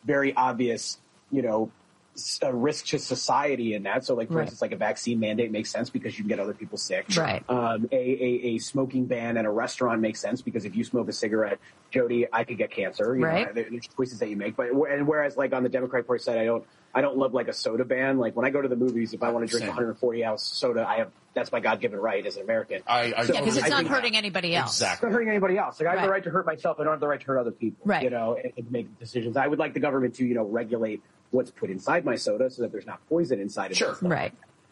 very obvious, a risk to society in that. So, like, for instance, like a vaccine mandate makes sense because you can get other people sick. Right. A smoking ban at a restaurant makes sense because if you smoke a cigarette, Jody, I could get cancer. You know, there's choices that you make. And whereas, like, on the Democratic Party side, I don't love like a soda ban. Like when I go to the movies, if I want to drink 140-ounce soda, that's my God-given right as an American. Because it's not hurting anybody else. Exactly. It's not hurting anybody else. Like I have the right to hurt myself. I don't have the right to hurt other people. Right. And make decisions. I would like the government to, regulate what's put inside my soda so that there's not poison inside of it. Sure. Right.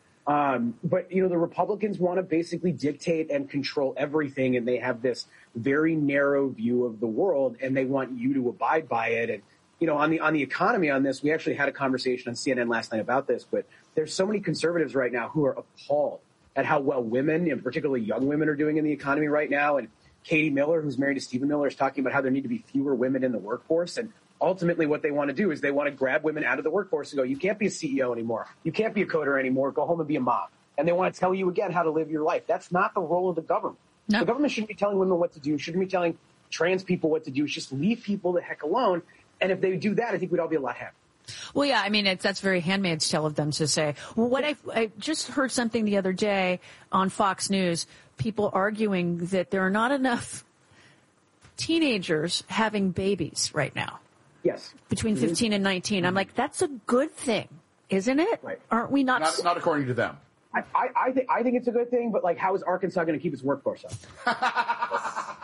But, the Republicans want to basically dictate and control everything, and they have this very narrow view of the world, and they want you to abide by it. And, on the economy on this, we actually had a conversation on CNN last night about this, but there's so many conservatives right now who are appalled at how well women, and particularly young women, are doing in the economy right now. And Katie Miller, who's married to Stephen Miller, is talking about how there need to be fewer women in the workforce. And ultimately what they want to do is they want to grab women out of the workforce and go, you can't be a CEO anymore. You can't be a coder anymore. Go home and be a mom. And they want to tell you again how to live your life. That's not the role of the government. No. The government shouldn't be telling women what to do, shouldn't be telling trans people what to do. It's just leave people the heck alone. And if they do that, I think we'd all be a lot happier. Well, yeah, I mean, that's very Handmaid's Tale of them to say. Well, what I just heard something the other day on Fox News, people arguing that there are not enough teenagers having babies right now. Yes. Between 15 and 19. I'm like, that's a good thing, isn't it? Right. Aren't we not? Not according to them. I think it's a good thing, but like, how is Arkansas going to keep its workforce up?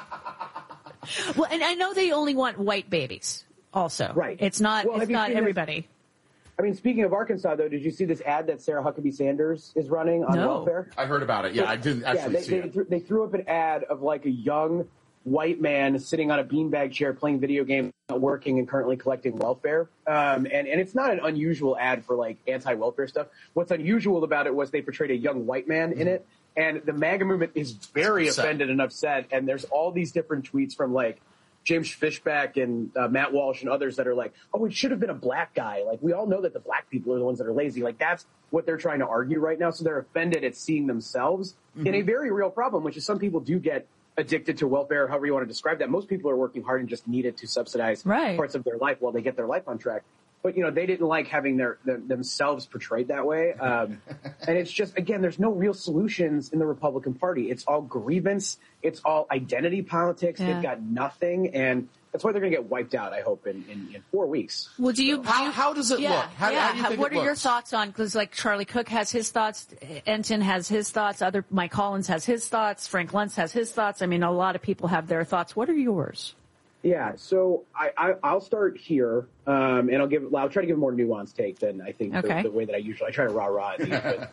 Well, and I know they only want white babies also. Right. It's not everybody. I mean, speaking of Arkansas, though, did you see this ad that Sarah Huckabee Sanders is running on welfare? I heard about it. Yeah, I didn't actually see it. They threw up an ad of like a young white man sitting on a beanbag chair playing video games, working and currently collecting welfare. And it's not an unusual ad for like anti-welfare stuff. What's unusual about it was they portrayed a young white man in it. And the MAGA movement is very offended and upset. And there's all these different tweets from like James Fishback and Matt Walsh and others that are like, oh, it should have been a black guy. Like, we all know that the black people are the ones that are lazy. Like, that's what they're trying to argue right now. So they're offended at seeing themselves in a very real problem, which is some people do get addicted to welfare, however you want to describe that. Most people are working hard and just need it to subsidize parts of their life while they get their life on track. But, they didn't like having themselves portrayed that way. And it's just, again, there's no real solutions in the Republican Party. It's all grievance. It's all identity politics. They've got nothing. And that's why they're going to get wiped out, I hope, in 4 weeks. Well, how does it look? How do you think what are your thoughts on, because like Charlie Cook has his thoughts, Ensign has his thoughts, Mike Collins has his thoughts, Frank Luntz has his thoughts. I mean, a lot of people have their thoughts. What are yours? Yeah, so I'll start here, and I'll try to give a more nuanced take than I think the way that I try to rah-rah these, but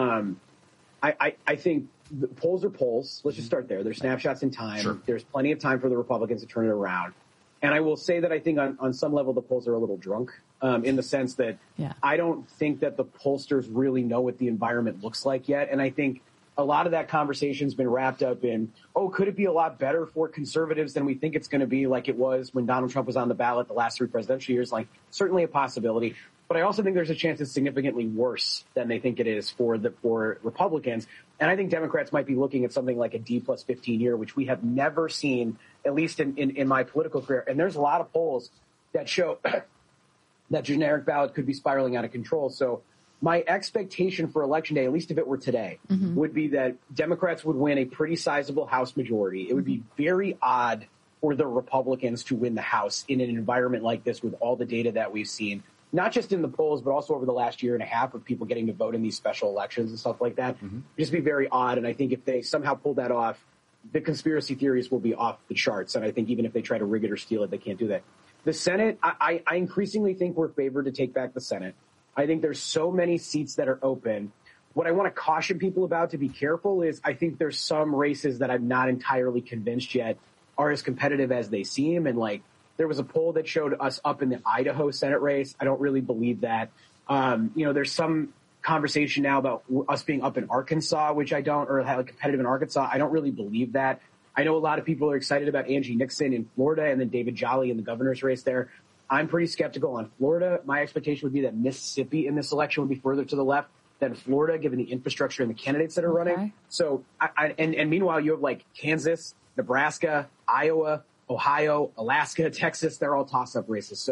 I think the polls are polls. Let's just start there. They're snapshots in time. Sure. There's plenty of time for the Republicans to turn it around. And I will say that I think on some level the polls are a little drunk, in the sense that I don't think that the pollsters really know what the environment looks like yet. And I think a lot of that conversation's been wrapped up in, could it be a lot better for conservatives than we think it's going to be, like it was when Donald Trump was on the ballot the last 3 presidential years? Like, certainly a possibility. But I also think there's a chance it's significantly worse than they think it is for Republicans. And I think Democrats might be looking at something like a D plus 15 year, which we have never seen, at least in my political career. And there's a lot of polls that show that generic ballot could be spiraling out of control. So my expectation for Election Day, at least if it were today, would be that Democrats would win a pretty sizable House majority. It would be very odd for the Republicans to win the House in an environment like this with all the data that we've seen, not just in the polls, but also over the last year and a half of people getting to vote in these special elections and stuff like that. It'd just be very odd. And I think if they somehow pull that off, the conspiracy theories will be off the charts. And I think even if they try to rig it or steal it, they can't do that. The Senate, I increasingly think we're favored to take back the Senate. I think there's so many seats that are open. What I want to caution people about, to be careful, is I think there's some races that I'm not entirely convinced yet are as competitive as they seem. And like, there was a poll that showed us up in the Idaho Senate race. I don't really believe that. There's some conversation now about us being up in Arkansas, which I don't, or have competitive in Arkansas. I don't really believe that. I know a lot of people are excited about Angie Nixon in Florida and then David Jolly in the governor's race there. I'm pretty skeptical on Florida. My expectation would be that Mississippi in this election would be further to the left than Florida, given the infrastructure and the candidates that are running. So, and meanwhile, you have like Kansas, Nebraska, Iowa, Ohio, Alaska, Texas. They're all toss-up races. So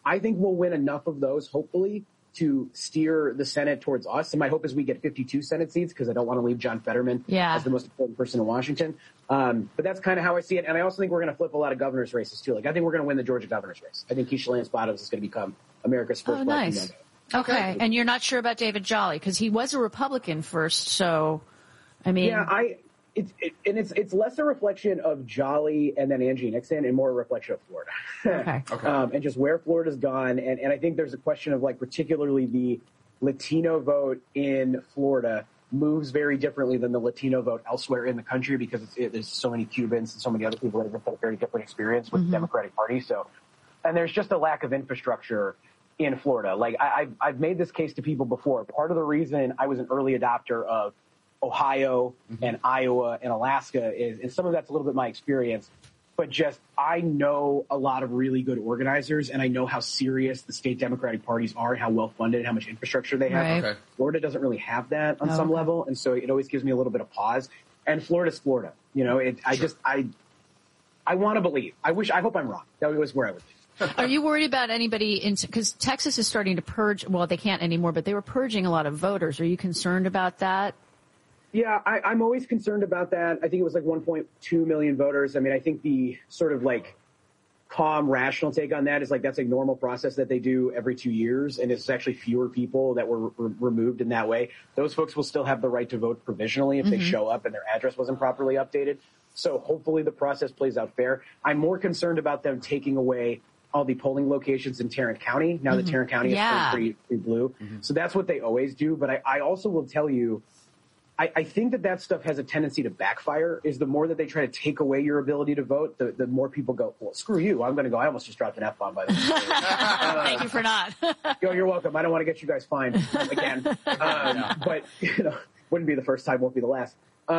I think we'll win enough of those, hopefully, to steer the Senate towards us. And my hope is we get 52 Senate seats because I don't want to leave John Fetterman as the most important person in Washington. But that's kind of how I see it. And I also think we're going to flip a lot of governor's races, too. Like, I think we're going to win the Georgia governor's race. I think Keisha Lance Bottoms is going to become America's first black female. Okay. And you're not sure about David Jolly because he was a Republican first. So, I mean. Yeah, it's less a reflection of Jolly and then Angie Nixon and more a reflection of Florida. And just where Florida's gone. And I think there's a question of, like, particularly the Latino vote in Florida moves very differently than the Latino vote elsewhere in the country because there's so many Cubans and so many other people that have had a very different experience with the Democratic Party. So, and there's just a lack of infrastructure in Florida. Like, I've made this case to people before. Part of the reason I was an early adopter of Ohio and Iowa and Alaska is, and some of that's a little bit my experience, but just I know a lot of really good organizers and I know how serious the state Democratic parties are and how well funded and how much infrastructure they have. Florida doesn't really have that on some level. And so it always gives me a little bit of pause. And Florida's Florida. You know, I want to believe. I hope I'm wrong. That was where I would be. Are you worried about anybody because Texas is starting to purge? Well, they can't anymore, but they were purging a lot of voters. Are you concerned about that? Yeah, I'm always concerned about that. I think it was like 1.2 million voters. I mean, I think the sort of like calm, rational take on that is like that's a normal process that they do every 2 years, and it's actually fewer people that were removed in that way. Those folks will still have the right to vote provisionally if they show up and their address wasn't properly updated. So hopefully the process plays out fair. I'm more concerned about them taking away all the polling locations in Tarrant County now that Tarrant County is free blue. So that's what they always do. But I also will tell you, I think that stuff has a tendency to backfire. Is the more that they try to take away your ability to vote, the more people go, well, screw you. I'm going to go. I almost just dropped an F-bomb by the way. Thank you for not. You're welcome. I don't want to get you guys fined again. But, you know, wouldn't be the first time, won't be the last.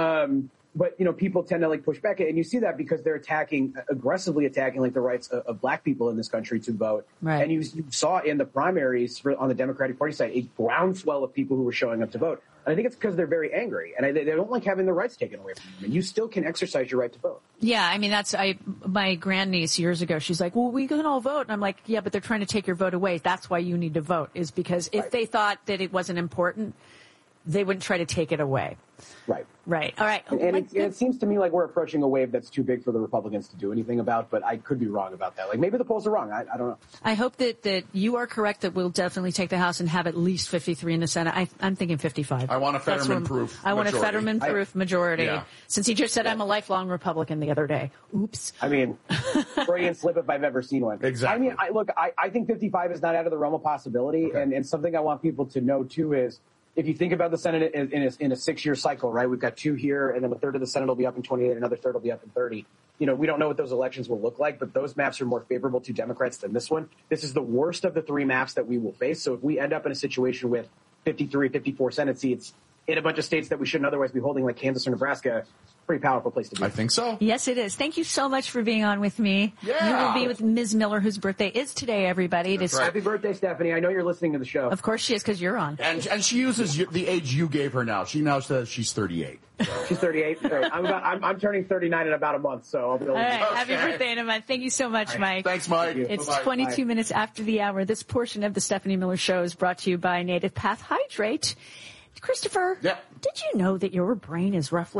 But, you know, people tend to like push back. And you see that because they're aggressively attacking like the rights of black people in this country to vote. Right. And you saw in the primaries on the Democratic Party side, a groundswell of people who were showing up to vote. And I think it's because they're very angry and they don't like having their rights taken away from them. And you still can exercise your right to vote. Yeah. I mean, my grandniece years ago, she's like, well, we can all vote. And I'm like, yeah, but they're trying to take your vote away. That's why you need to vote, is because if they thought that it wasn't important, they wouldn't try to take it away. Right. All right. And it seems to me like we're approaching a wave that's too big for the Republicans to do anything about, but I could be wrong about that. Like maybe the polls are wrong. I don't know. I hope that you are correct that we'll definitely take the House and have at least 53 in the Senate. I'm thining 55. I want a Fetterman-proof majority. I want a Fetterman-proof majority. Since he just said I'm a lifelong Republican the other day. Oops. I mean, Freudian slip if I've ever seen one. Exactly. I mean, I think 55 is not out of the realm of possibility. And something I want people to know, too, is if you think about the Senate in a 6-year cycle, right, we've got 2 here, and then a third of the Senate will be up in 28, another third will be up in 30. You know, we don't know what those elections will look like, but those maps are more favorable to Democrats than this one. This is the worst of the 3 maps that we will face. So if we end up in a situation with 53, 54 Senate seats in a bunch of states that we shouldn't otherwise be holding, like Kansas or Nebraska, pretty powerful place to be. I think so. Yes, it is. Thank you so much for being on with me. Yeah. You will be with Ms. Miller, whose birthday is today, everybody. That's right. Happy birthday, Stephanie. I know you're listening to the show. Of course she is, because you're on. And she uses the age you gave her now. She now says she's 38. So. She's 38. I'm turning 39 in about a month, so I'll be able to. All right. Happy birthday in a month. Thank you so much, Mike. Thanks, Mike. It's Bye-bye. 22 minutes after the hour. This portion of the Stephanie Miller Show is brought to you by Native Path Hydrate. Christopher, did you know that your brain is roughly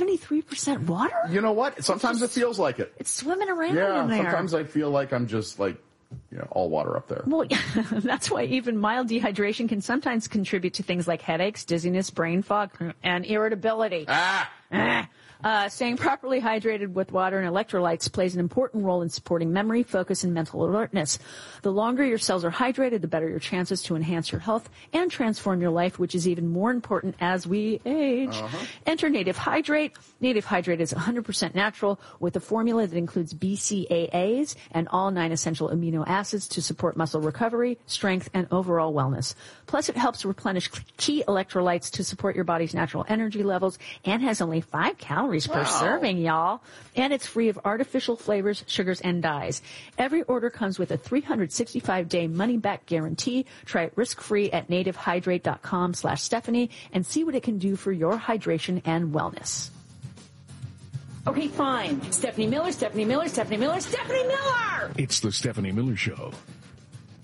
73% water? You know what? Sometimes it feels like it. It's swimming around in there. Sometimes I feel like I'm just like, all water up there. Well, that's why even mild dehydration can sometimes contribute to things like headaches, dizziness, brain fog, and irritability. Staying properly hydrated with water and electrolytes plays an important role in supporting memory, focus, and mental alertness. The longer your cells are hydrated, the better your chances to enhance your health and transform your life, which is even more important as we age. Enter Native Hydrate. Native Hydrate is 100% natural with a formula that includes BCAAs and all 9 essential amino acids to support muscle recovery, strength, and overall wellness. Plus, it helps replenish key electrolytes to support your body's natural energy levels and has only 5 calories per serving, y'all. And it's free of artificial flavors, sugars, and dyes. Every order comes with a 365-day money-back guarantee. Try it risk-free at nativehydrate.com/Stephanie and see what it can do for your hydration and wellness. Okay, fine. Stephanie Miller, Stephanie Miller, Stephanie Miller, Stephanie Miller! It's the Stephanie Miller Show.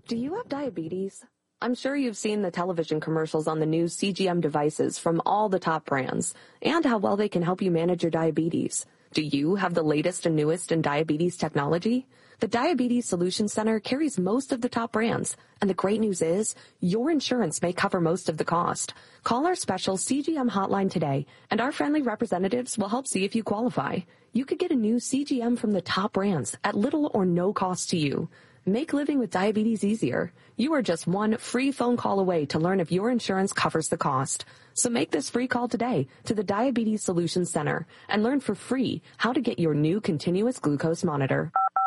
Do you have diabetes? I'm sure you've seen the television commercials on the new CGM devices from all the top brands and how well they can help you manage your diabetes. Do you have the latest and newest in diabetes technology? The Diabetes Solutions Center carries most of the top brands, and the great news is your insurance may cover most of the cost. Call our special CGM hotline today, and our friendly representatives will help see if you qualify. You could get a new CGM from the top brands at little or no cost to you. Make living with diabetes easier. You are just one free phone call away to learn if your insurance covers the cost. So make this free call today to the Diabetes Solutions Center and learn for free how to get your new continuous glucose monitor.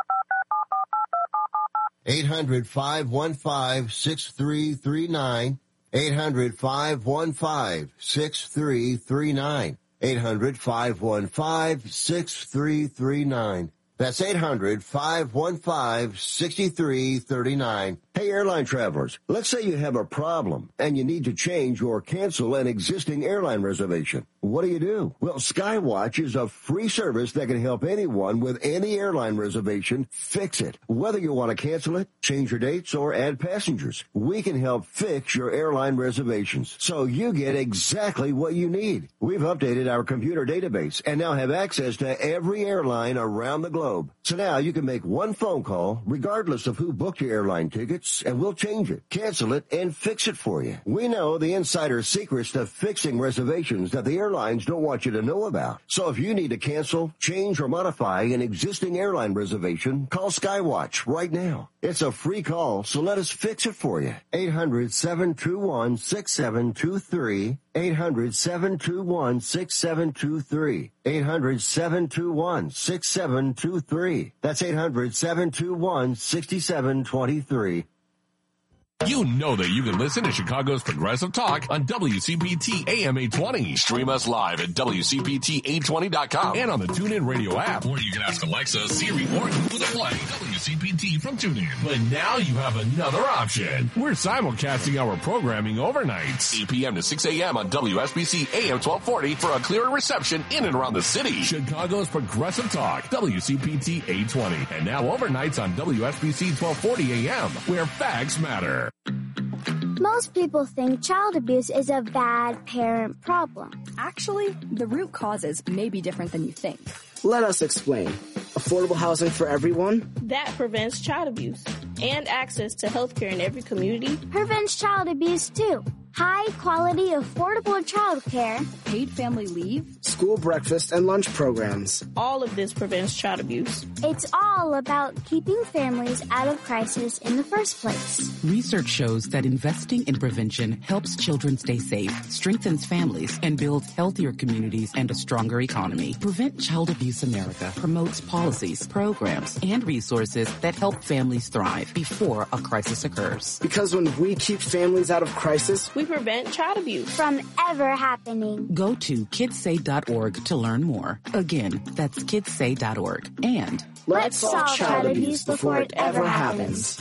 800-515-6339. 800-515-6339. 800-515-6339. That's 800-515-6339. Hey, airline travelers, let's say you have a problem and you need to change or cancel an existing airline reservation. What do? Well, Skywatch is a free service that can help anyone with any airline reservation fix it. Whether you want to cancel it, change your dates, or add passengers, we can help fix your airline reservations so you get exactly what you need. We've updated our computer database and now have access to every airline around the globe. So now you can make one phone call regardless of who booked your airline tickets, and we'll change it, cancel it, and fix it for you. We know the insider secrets to fixing reservations that the airlines don't want you to know about. So if you need to cancel, change, or modify an existing airline reservation, call Skywatch right now. It's a free call, so let us fix it for you. 800-721-6723. 800-721-6723. 800-721-6723. That's 800-721-6723. You know that you can listen to Chicago's Progressive Talk on WCPT AM 820. Stream us live at WCPT820.com and on the TuneIn Radio app. Or you can ask Alexa, Siri, or Google to play WCPT from TuneIn. But now you have another option. We're simulcasting our programming overnights, 8 p.m. to 6 a.m. on WSBC AM 1240 for a clearer reception in and around the city. Chicago's Progressive Talk, WCPT 820. And now overnights on WSBC 1240 AM, where facts matter. Most people think child abuse is a bad parent problem. Actually, the root causes may be different than you think. Let us explain. Affordable housing for everyone? That prevents child abuse. And access to health care in every community prevents child abuse too. High quality, affordable child care. Paid family leave. School breakfast and lunch programs. All of this prevents child abuse. It's all about keeping families out of crisis in the first place. Research shows that investing in prevention helps children stay safe, strengthens families, and builds healthier communities and a stronger economy. Prevent Child Abuse America promotes policies, programs, and resources that help families thrive before a crisis occurs. Because when we keep families out of crisis, we prevent child abuse from ever happening. Go to kidssay.org to learn more. Again, that's kidssay.org. And let's solve child abuse before it ever happens.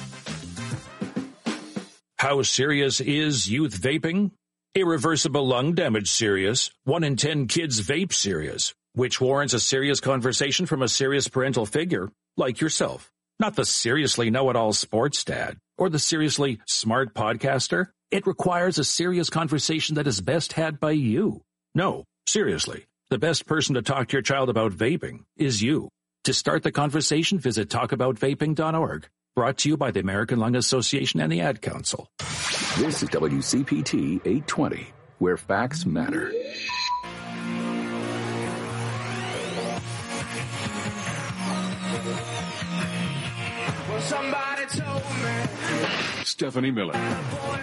How serious is youth vaping? Irreversible lung damage serious. 1 in 10 kids vape serious, which warrants a serious conversation from a serious parental figure like yourself. Not the seriously know-it-all sports dad or the seriously smart podcaster. It requires a serious conversation that is best had by you. No, seriously, the best person to talk to your child about vaping is you. To start the conversation, visit talkaboutvaping.org. Brought to you by the American Lung Association and the Ad Council. This is WCPT 820, where facts matter. Well, somebody told me. Stephanie Miller.